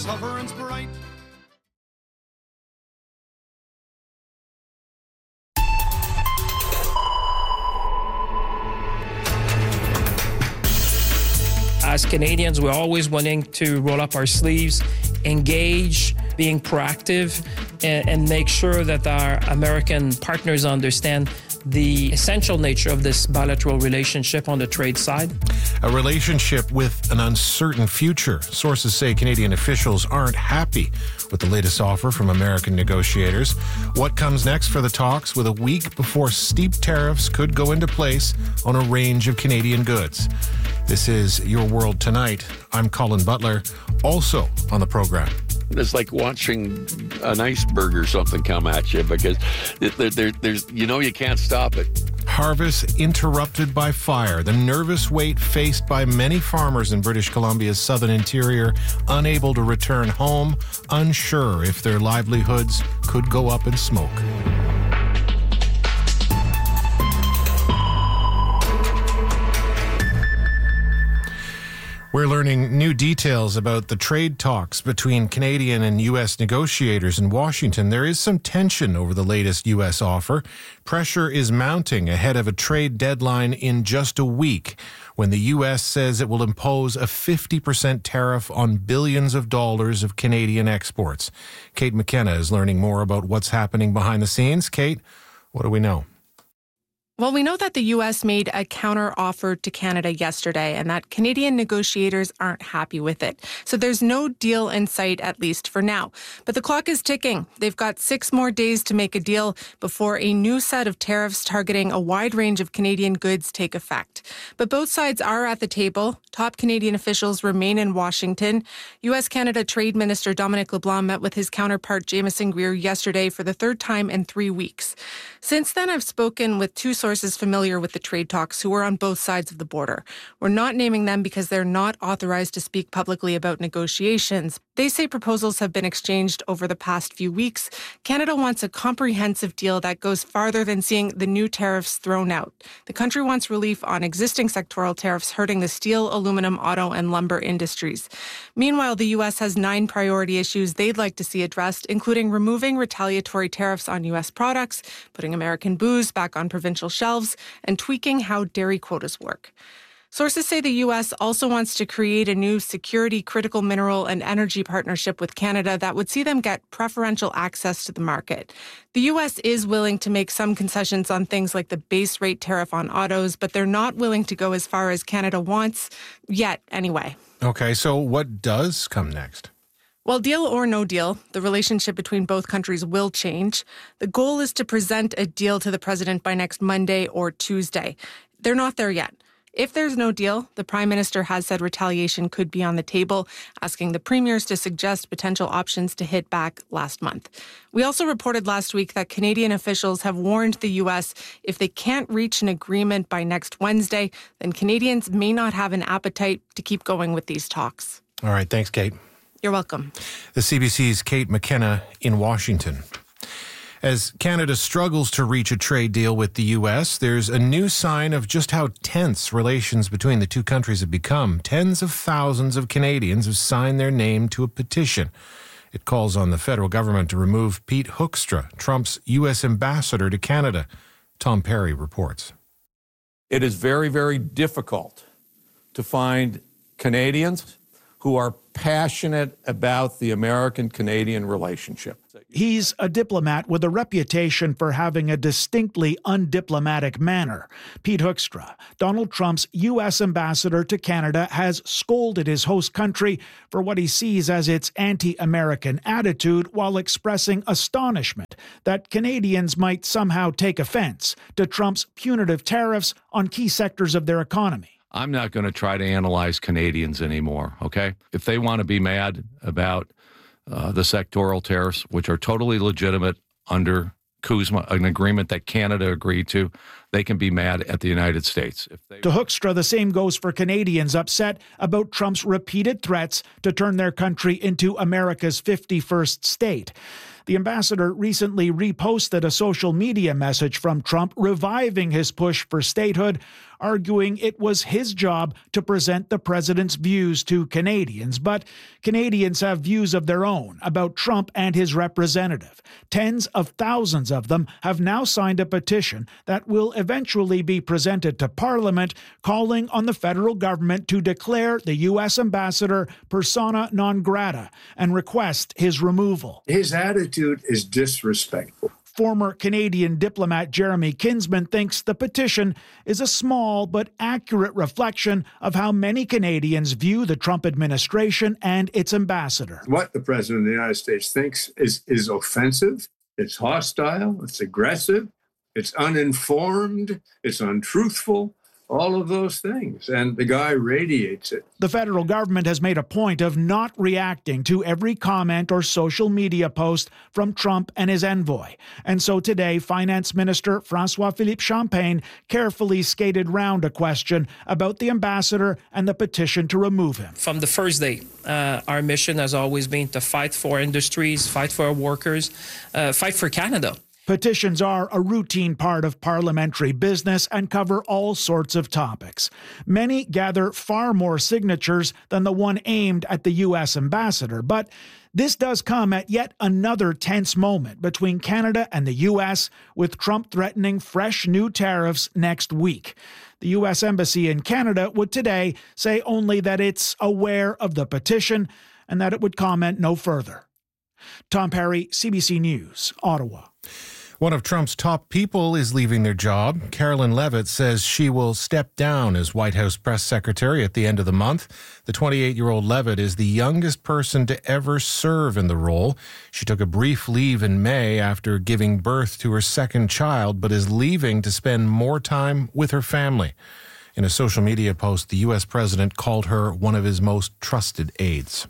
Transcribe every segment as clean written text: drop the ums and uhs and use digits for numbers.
Tolerance bright. As Canadians, we're always wanting to roll up our sleeves, engage, being proactive, and make sure that our American partners understand the essential nature of this bilateral relationship on the trade side. A relationship with an uncertain future. Sources say Canadian officials aren't happy with the latest offer from American negotiators. What comes next for the talks with a week before steep tariffs could go into place on a range of Canadian goods? This is Your World Tonight. I'm Colin Butler, also on the program. It's like watching an iceberg or something come at you because there's you can't stop it. Harvest interrupted by fire. The nervous wait faced by many farmers in British Columbia's southern interior, unable to return home, unsure if their livelihoods could go up in smoke. We're learning new details about the trade talks between Canadian and U.S. negotiators in Washington. There is some tension over the latest U.S. offer. Pressure is mounting ahead of a trade deadline in just a week when the U.S. says it will impose a 50% tariff on billions of dollars of Canadian exports. Kate McKenna is learning more about what's happening behind the scenes. Kate, what do we know? Well, we know that the U.S. made a counter-offer to Canada yesterday and that Canadian negotiators aren't happy with it. So there's no deal in sight, at least for now. But the clock is ticking. They've got 6 more days to make a deal before a new set of tariffs targeting a wide range of Canadian goods take effect. But both sides are at the table. Top Canadian officials remain in Washington. U.S.-Canada Trade Minister Dominic LeBlanc met with his counterpart Jamieson Greer yesterday for the 3rd time in 3 weeks. Since then, I've spoken with 2 sources familiar with the trade talks who are on both sides of the border. We're not naming them because they're not authorized to speak publicly about negotiations. They say proposals have been exchanged over the past few weeks. Canada wants a comprehensive deal that goes farther than seeing the new tariffs thrown out. The country wants relief on existing sectoral tariffs hurting the steel, aluminum, auto, and lumber industries. Meanwhile, the U.S. has 9 priority issues they'd like to see addressed, including removing retaliatory tariffs on U.S. products, putting American booze back on provincial shelves, and tweaking how dairy quotas work. Sources say the U.S. also wants to create a new security, critical mineral, and energy partnership with Canada that would see them get preferential access to the market. The U.S. is willing to make some concessions on things like the base rate tariff on autos, but they're not willing to go as far as Canada wants, yet anyway. Okay, so what does come next? Well, deal or no deal, the relationship between both countries will change. The goal is to present a deal to the president by next Monday or Tuesday. They're not there yet. If there's no deal, the Prime Minister has said retaliation could be on the table, asking the premiers to suggest potential options to hit back last month. We also reported last week that Canadian officials have warned the U.S. if they can't reach an agreement by next Wednesday, then Canadians may not have an appetite to keep going with these talks. All right, thanks, Kate. You're welcome. The CBC's Kate McKenna in Washington. As Canada struggles to reach a trade deal with the U.S., there's a new sign of just how tense relations between the two countries have become. Tens of thousands of Canadians have signed their name to a petition. It calls on the federal government to remove Pete Hoekstra, Trump's U.S. ambassador to Canada. Tom Perry reports. It is very, very difficult to find Canadians who are passionate about the American-Canadian relationship. He's a diplomat with a reputation for having a distinctly undiplomatic manner. Pete Hoekstra, Donald Trump's U.S. ambassador to Canada, has scolded his host country for what he sees as its anti-American attitude while expressing astonishment that Canadians might somehow take offense to Trump's punitive tariffs on key sectors of their economy. I'm not going to try to analyze Canadians anymore, okay? If they want to be mad about the sectoral tariffs, which are totally legitimate under CUSMA, an agreement that Canada agreed to, they can be mad at the United States. To Hoekstra, the same goes for Canadians upset about Trump's repeated threats to turn their country into America's 51st state. The ambassador recently reposted a social media message from Trump reviving his push for statehood, arguing it was his job to present the president's views to Canadians. But Canadians have views of their own about Trump and his representative. Tens of thousands of them have now signed a petition that will eventually be presented to Parliament, calling on the federal government to declare the U.S. ambassador persona non grata and request his removal. His attitude is disrespectful. Former Canadian diplomat Jeremy Kinsman thinks the petition is a small but accurate reflection of how many Canadians view the Trump administration and its ambassador. What the President of the United States thinks is offensive, it's hostile, it's aggressive, it's uninformed, it's untruthful. All of those things. And the guy radiates it. The federal government has made a point of not reacting to every comment or social media post from Trump and his envoy. And so today, Finance Minister François-Philippe Champagne carefully skated round a question about the ambassador and the petition to remove him. From the first day, our mission has always been to fight for industries, fight for our workers, fight for Canada. Petitions are a routine part of parliamentary business and cover all sorts of topics. Many gather far more signatures than the one aimed at the U.S. ambassador, but this does come at yet another tense moment between Canada and the U.S., with Trump threatening fresh new tariffs next week. The U.S. Embassy in Canada would today say only that it's aware of the petition and that it would comment no further. Tom Perry, CBC News, Ottawa. One of Trump's top people is leaving their job. Carolyn Leavitt says she will step down as White House press secretary at the end of the month. The 28-year-old Leavitt is the youngest person to ever serve in the role. She took a brief leave in May after giving birth to her second child, but is leaving to spend more time with her family. In a social media post, the U.S. president called her one of his most trusted aides.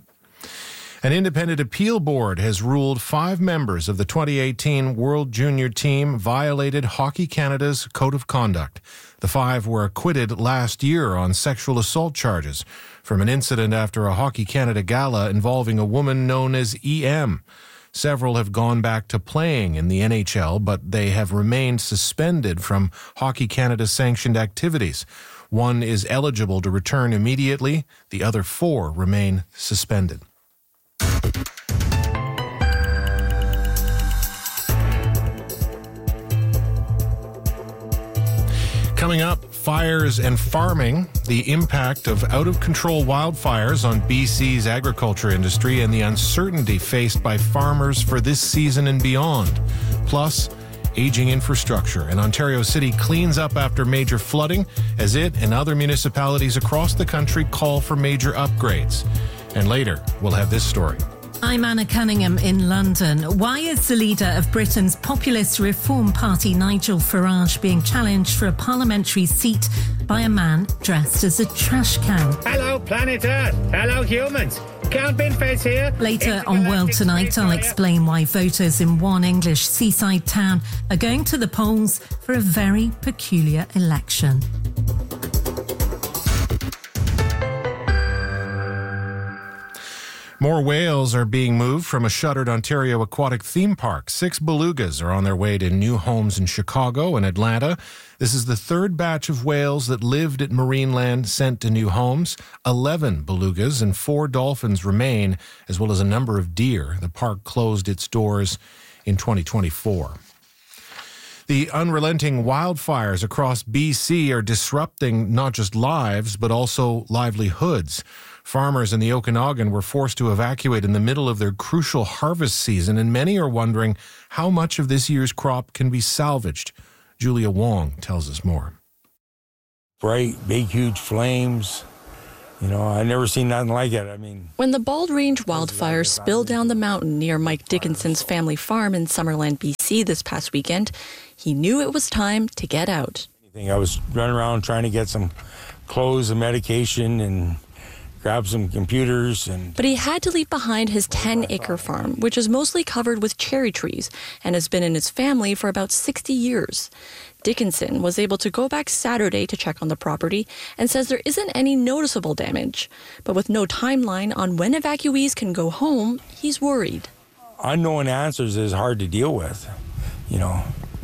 An independent appeal board has ruled 5 members of the 2018 World Junior team violated Hockey Canada's code of conduct. The 5 were acquitted last year on sexual assault charges from an incident after a Hockey Canada gala involving a woman known as EM. Several have gone back to playing in the NHL, but they have remained suspended from Hockey Canada's sanctioned activities. One is eligible to return immediately. The other 4 remain suspended. Coming up, fires and farming, the impact of out-of-control wildfires on BC's agriculture industry and the uncertainty faced by farmers for this season and beyond. Plus, aging infrastructure, and Ontario City cleans up after major flooding as it and other municipalities across the country call for major upgrades. And later, we'll have this story. I'm Anna Cunningham in London. Why is the leader of Britain's populist Reform Party, Nigel Farage, being challenged for a parliamentary seat by a man dressed as a trash can? Hello, planet Earth. Hello, humans. Count Binford's here. Later on World Tonight, I'll explain why voters in one English seaside town are going to the polls for a very peculiar election. More whales are being moved from a shuttered Ontario aquatic theme park. 6 belugas are on their way to new homes in Chicago and Atlanta. This is the 3rd batch of whales that lived at Marineland sent to new homes. 11 belugas and 4 dolphins remain, as well as a number of deer. The park closed its doors in 2024. The unrelenting wildfires across BC are disrupting not just lives, but also livelihoods. Farmers in the Okanagan were forced to evacuate in the middle of their crucial harvest season, and many are wondering how much of this year's crop can be salvaged. Julia Wong tells us more. Bright, big, huge flames. You know, I never seen nothing like it. When the Bald Range wildfires spilled down the mountain near Mike Dickinson's family farm in Summerland, BC this past weekend, he knew it was time to get out. I was running around trying to get some clothes and medication and grab some computers. But he had to leave behind his 10-acre farm, which is mostly covered with cherry trees and has been in his family for about 60 years. Dickinson was able to go back Saturday to check on the property and says there isn't any noticeable damage. But with no timeline on when evacuees can go home, he's worried. Unknown answers is hard to deal with, you know.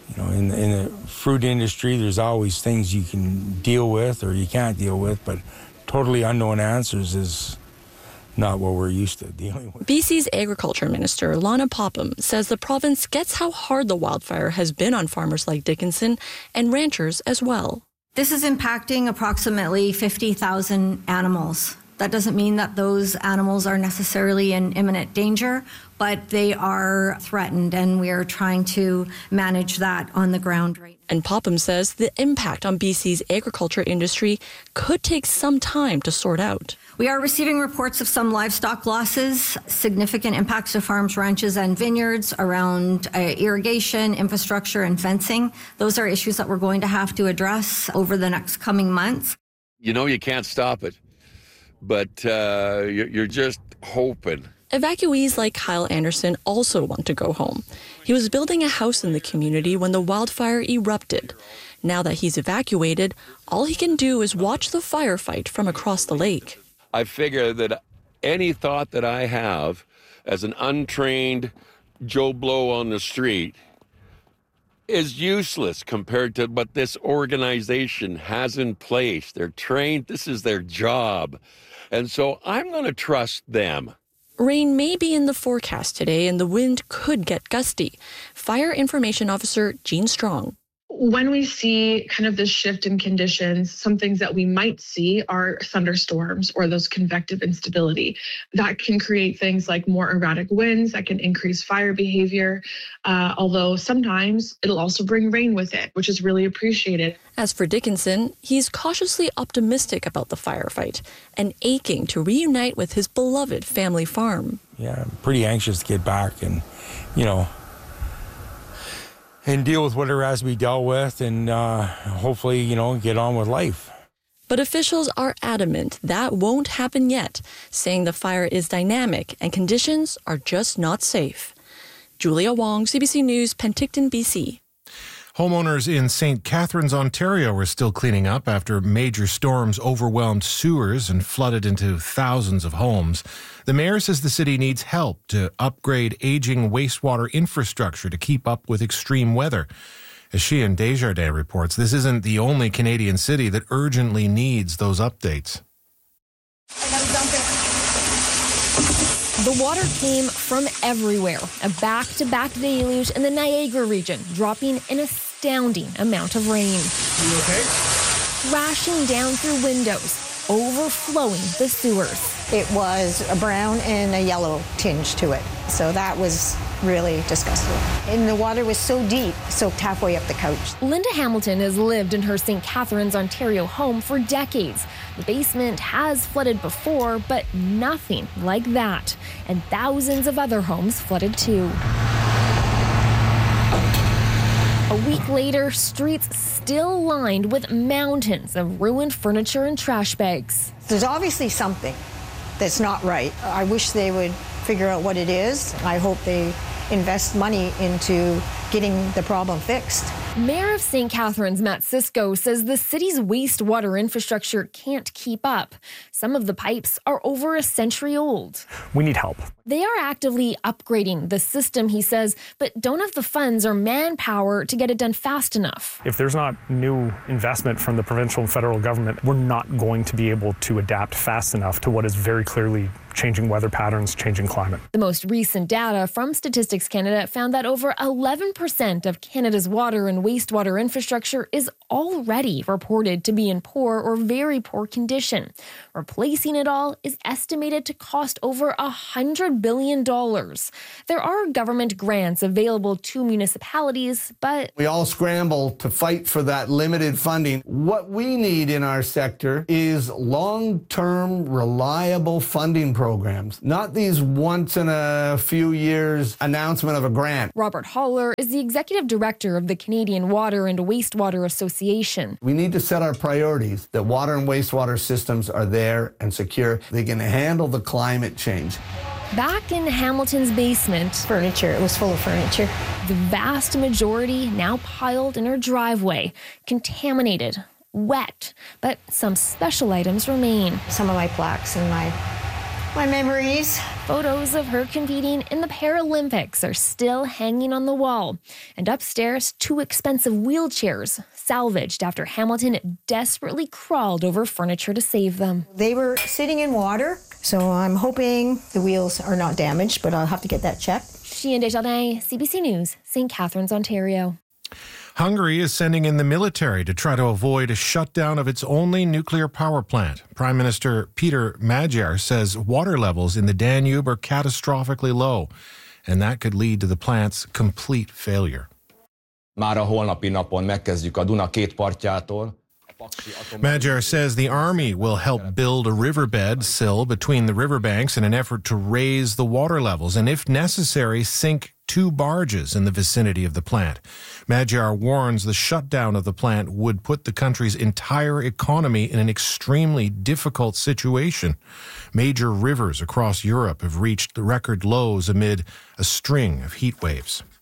You know, in the fruit industry, there's always things you can deal with or you can't deal with, but totally unknown answers is not what we're used to dealing with. BC's Agriculture Minister, Lana Popham, says the province gets how hard the wildfire has been on farmers like Dickinson and ranchers as well. This is impacting approximately 50,000 animals. That doesn't mean that those animals are necessarily in imminent danger, but they are threatened, and we are trying to manage that on the ground right now. And Popham says the impact on BC's agriculture industry could take some time to sort out. We are receiving reports of some livestock losses, significant impacts to farms, ranches, and vineyards around irrigation, infrastructure, and fencing. Those are issues that we're going to have to address over the next coming months. You know you can't stop it, but you're just hoping. Evacuees like Kyle Anderson also want to go home. He was building a house in the community when the wildfire erupted. Now that he's evacuated, all he can do is watch the firefight from across the lake. I figure that any thought that I have as an untrained Joe Blow on the street is useless compared to what this organization has in place. They're trained. This is their job. And so I'm going to trust them. Rain may be in the forecast today and the wind could get gusty. Fire Information Officer Jean Strong. When we see kind of this shift in conditions, some things that we might see are thunderstorms or those convective instability. That can create things like more erratic winds that can increase fire behavior, although sometimes it'll also bring rain with it, which is really appreciated. As for Dickinson, he's cautiously optimistic about the firefight and aching to reunite with his beloved family farm. Yeah, I'm pretty anxious to get back and, and deal with whatever has to be dealt with and hopefully, get on with life. But officials are adamant that won't happen yet, saying the fire is dynamic and conditions are just not safe. Julia Wong, CBC News, Penticton, BC. Homeowners in St. Catharines, Ontario are still cleaning up after major storms overwhelmed sewers and flooded into thousands of homes. The mayor says the city needs help to upgrade aging wastewater infrastructure to keep up with extreme weather. As Sheehan Desjardins reports, this isn't the only Canadian city that urgently needs those updates. I gotta dump it. The water came from everywhere. A back-to-back deluge in the Niagara region, dropping an astounding amount of rain. You okay? Crashing down through windows, overflowing the sewers. It was a brown and a yellow tinge to it. So that was really disgusting. And the water was so deep, soaked halfway up the couch. Linda Hamilton has lived in her St. Catharines, Ontario home for decades. The basement has flooded before, but nothing like that. And thousands of other homes flooded too. A week later, streets still lined with mountains of ruined furniture and trash bags. There's obviously something that's not right. I wish they would figure out what it is. I hope they invest money into getting the problem fixed. Mayor of St. Catharines, Matt Cisco, says the city's wastewater infrastructure can't keep up. Some of the pipes are over a century old. We need help. They are actively upgrading the system, he says, but don't have the funds or manpower to get it done fast enough. If there's not new investment from the provincial and federal government, we're not going to be able to adapt fast enough to what is very clearly changing weather patterns, changing climate. The most recent data from Statistics Canada found that over 11% of Canada's water and wastewater infrastructure is already reported to be in poor or very poor condition. Replacing it all is estimated to cost over $100 billion. There are government grants available to municipalities, but we all scramble to fight for that limited funding. What we need in our sector is long-term, reliable funding programs, not these once in a few years announcement of a grant. Robert Holler is the executive director of the Canadian Water and Wastewater Association. We need to set our priorities that water and wastewater systems are there and secure. They can handle the climate change. Back in Hamilton's basement, furniture, it was full of furniture. The vast majority now piled in her driveway, contaminated, wet, but some special items remain. Some of my plaques and my memories Photos of her competing in the Paralympics are still hanging on the wall. And upstairs, 2 expensive wheelchairs, salvaged after Hamilton desperately crawled over furniture to save them. They were sitting in water, so I'm hoping the wheels are not damaged, but I'll have to get that checked. Chien Desjardins, CBC News, St. Catharines, Ontario. Hungary is sending in the military to try to avoid a shutdown of its only nuclear power plant. Prime Minister Peter Magyar says water levels in the Danube are catastrophically low, and that could lead to the plant's complete failure. Már a holnapi napon megkezdjük a Duna két partjától. Magyar says the army will help build a riverbed sill between the riverbanks in an effort to raise the water levels and, if necessary, sink 2 barges in the vicinity of the plant. Magyar warns the shutdown of the plant would put the country's entire economy in an extremely difficult situation. Major rivers across Europe have reached the record lows amid a string of heat waves.